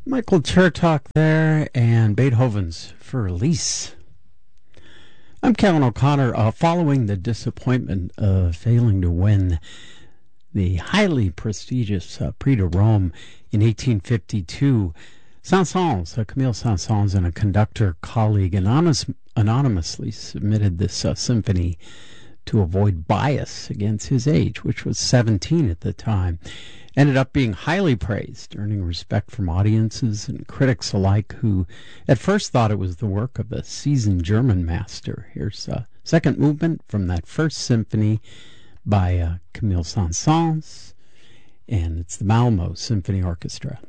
Michael Chertok there, and Beethoven's Für Elise. I'm Kevin O'Connor. Following the disappointment of failing to win the highly prestigious Prix de Rome in 1852, Saint-Saëns, Camille Saint-Saëns, and a conductor colleague anonymously submitted this symphony to avoid bias against his age, which was 17 at the time. Ended up being highly praised, earning respect from audiences and critics alike, who at first thought it was the work of a seasoned German master. Here's a second movement from that first symphony by Camille Saint-Saëns, and it's the Malmö Symphony Orchestra.